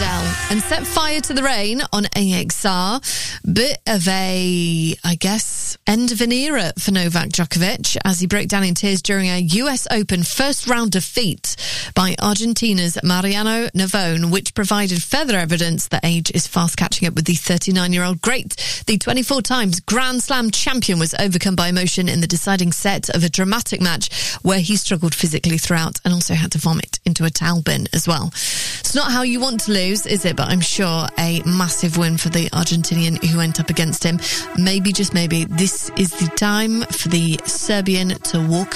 Adele and Set Fire to the Rain on AXR. Bit of a, I guess, end of an era for Novak Djokovic as he broke down in tears during a US Open first round defeat by Argentina's Mariano Navone, which provided further evidence that age is fast catching up with the 39-year-old great. The 24 times Grand Slam champion was overcome by emotion in the deciding set of a dramatic match where he struggled physically throughout and also had to vomit into a towel bin as well. It's not how you want to lose, is it? But I'm sure a massive win for the Argentinian who went up against him. Maybe, just maybe, this is the time for the Serbian to walk